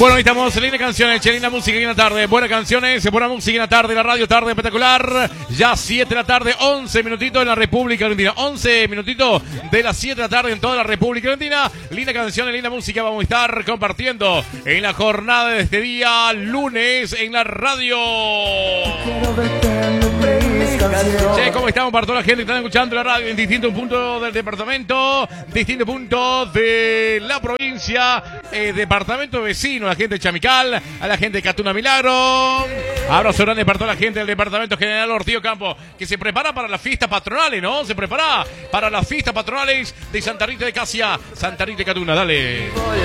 Bueno, ahí estamos, linda canciones, linda música en la tarde, buenas canciones, buena música en la tarde, la radio tarde espectacular, ya 7 de la tarde, 11 minutitos en la República Argentina, 11 minutitos de las 7 de la tarde en toda la República Argentina, linda canciones, linda música, vamos a estar compartiendo en la jornada de este día, lunes, en la radio. Che, ¿cómo estamos para toda la gente que está escuchando la radio en distintos puntos del departamento, distintos puntos de la provincia, departamento vecino, a la gente de Chamical, a la gente de Catuna Milagro. Abrazo grande para toda la gente del departamento General Ortigo Campo, que se prepara para las fiestas patronales, ¿no? Se prepara para las fiestas patronales de Santa Rita de Casia, Santa Rita de Catuna, dale.